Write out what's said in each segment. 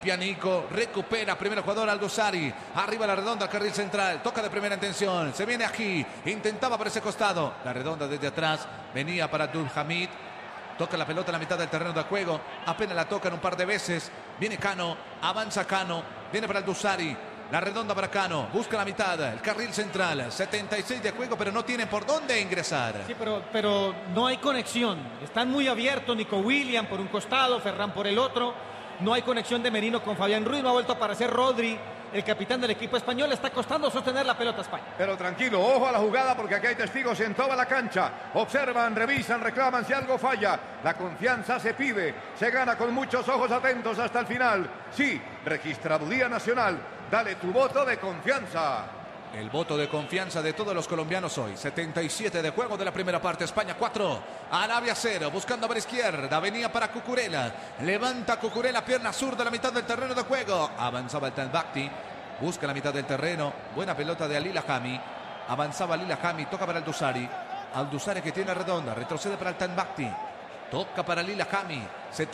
Nico recupera, primer jugador Aldusari, arriba la redonda, carril central, toca de primera intención, se viene aquí, intentaba por ese costado, la redonda desde atrás, venía para Abdulhamid, toca la pelota en la mitad del terreno de juego, apenas la tocan un par de veces, viene Cano, avanza Cano, viene para Aldusari, la redonda para Cano, busca la mitad, el carril central, 76 de juego, pero no tienen por dónde ingresar. Sí, pero no hay conexión, están muy abiertos, Nico Williams por un costado, Ferran por el otro. No hay conexión de Merino con Fabián Ruiz, no ha vuelto a aparecer Rodri, el capitán del equipo español. Le está costando sostener la pelota a España. Pero tranquilo, ojo a la jugada porque aquí hay testigos en toda la cancha. Observan, revisan, reclaman si algo falla. La confianza se pide, se gana con muchos ojos atentos hasta el final. Sí, Registraduría Nacional, dale tu voto de confianza. El voto de confianza de todos los colombianos hoy. 77 de juego de la primera parte. España 4, Arabia 0. Buscando por izquierda. Venía para Cucurella. Levanta Cucurella, pierna zurda a la mitad del terreno de juego. Avanzaba el Tanbakti. Busca la mitad del terreno. Buena pelota de Ali Lahami. Avanzaba Ali Lahami. Toca para Aldusari. Aldusari que tiene redonda. Retrocede para el Tanbakti. Toca para Ali Lahami.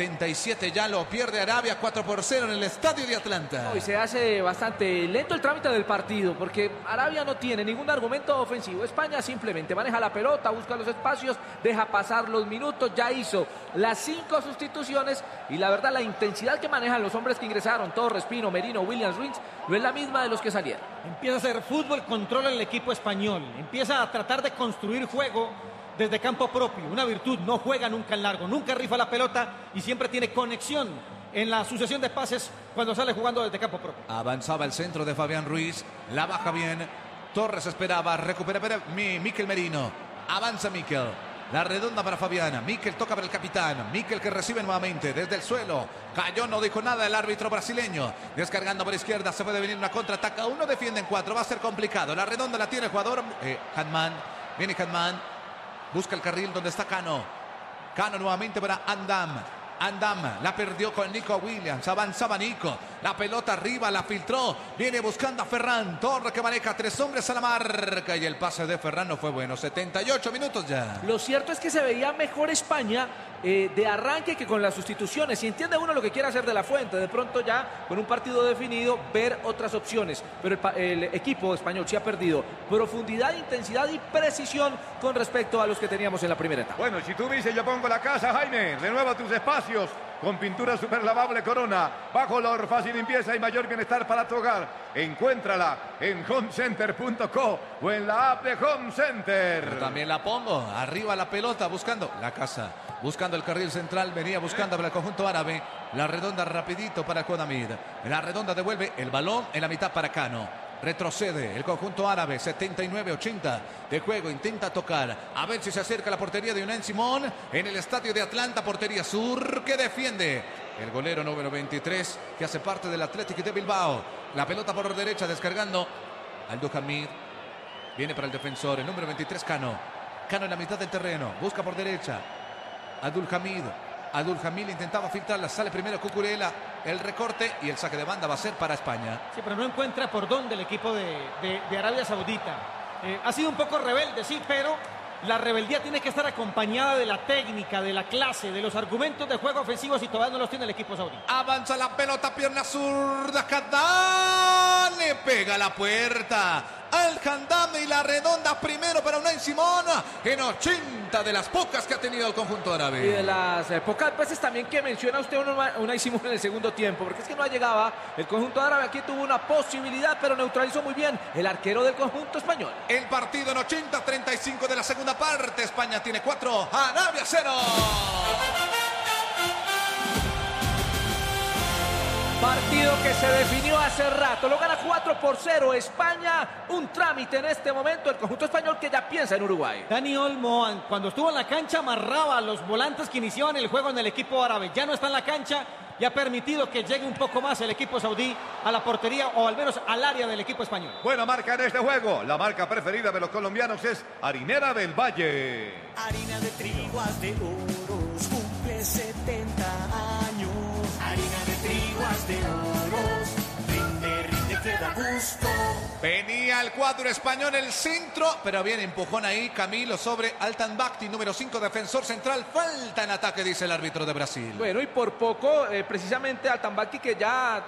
77 ya lo pierde Arabia, 4-0 en el estadio de Atlanta. Hoy se hace bastante lento el trámite del partido porque Arabia no tiene ningún argumento ofensivo. España simplemente maneja la pelota, busca los espacios, deja pasar los minutos. Ya hizo las 5 sustituciones y la verdad la intensidad que manejan los hombres que ingresaron, Torres, Pino, Merino, Williams, Ruiz, no es la misma de los que salieron. Empieza a hacer fútbol, controla el equipo español, empieza a tratar de construir juego desde campo propio, una virtud, no juega nunca en largo, nunca rifa la pelota y siempre tiene conexión en la sucesión de pases cuando sale jugando desde campo propio. Avanzaba el centro de Fabián Ruiz, la baja bien, Torres esperaba, recupera Mikel Merino, avanza Mikel, la redonda para Fabián, Mikel toca para el capitán, Mikel que recibe nuevamente desde el suelo, cayó, no dijo nada el árbitro brasileño, descargando por izquierda, se puede venir una contraataca, uno defiende en 4, va a ser complicado, la redonda la tiene el jugador, Hanman, viene Hanman. Busca el carril donde está Cano. Cano nuevamente para Andam. Andam la perdió con Nico Williams. Avanzaba Nico. La pelota arriba, la filtró. Viene buscando a Ferran. Torre que maneja 3 hombres a la marca. Y el pase de Ferran no fue bueno. 78 minutos ya. Lo cierto es que se veía mejor España de arranque que con las sustituciones. Y entiende uno lo que quiere hacer de la Fuente. De pronto ya con un partido definido ver otras opciones. Pero el equipo español sí ha perdido profundidad, intensidad y precisión con respecto a los que teníamos en la primera etapa. Bueno, si tú dices yo pongo la casa, Jaime, renueva tus espacios con pintura super lavable Corona, bajo olor, fácil limpieza y mayor bienestar para tu hogar. Encuéntrala en homecenter.co o en la app de Home Center. Yo también la pongo, arriba la pelota, buscando la casa, buscando el carril central, venía buscando para el conjunto árabe, la redonda rapidito para Kodamid, la redonda devuelve el balón en la mitad para Cano. Retrocede el conjunto árabe, 79-80 de juego, intenta tocar, a ver si se acerca a la portería de Unai Simón en el estadio de Atlanta, portería sur que defiende el golero número 23 que hace parte del Athletic de Bilbao, la pelota por derecha descargando Abdulhamid, viene para el defensor, el número 23 Cano en la mitad del terreno, busca por derecha Abdulhamid intentaba filtrarla, sale primero Cucurella, el recorte y el saque de banda va a ser para España. Sí, pero no encuentra por dónde el equipo de Arabia Saudita. Ha sido un poco rebelde, sí, pero la rebeldía tiene que estar acompañada de la técnica, de la clase, de los argumentos de juego ofensivos y todavía no los tiene el equipo saudí. Avanza la pelota, pierna zurda, Khandam le pega a la puerta. Al Khandam y la redonda primero para Unai Simón en 80 de las pocas que ha tenido el conjunto árabe. Y de las pocas veces también que menciona usted Unai Simón en el segundo tiempo, porque es que no llegaba el conjunto árabe, aquí tuvo una posibilidad pero neutralizó muy bien el arquero del conjunto español. El partido en 80-35 de la segunda parte, España tiene 4, Arabia 0. Partido que se definió hace rato, lo gana 4-0 España, un trámite en este momento el conjunto español que ya piensa en Uruguay. Dani Olmo, cuando estuvo en la cancha, amarraba a los volantes que iniciaban el juego en el equipo árabe. Ya no está en la cancha y ha permitido que llegue un poco más el equipo saudí a la portería o al menos al área del equipo español. Buena marca en este juego. La marca preferida de los colombianos es Harinera del Valle. Harina de trigo de oros, cumple 70 años. Harina de trigo de oros, rinde, queda gusto. Venía Llega el cuadro español, el centro, pero bien empujón ahí Camilo sobre Altan Bakhti, número 5, defensor central. Falta en ataque, dice el árbitro de Brasil. Bueno, y por poco, precisamente Altan Bakhti, que ya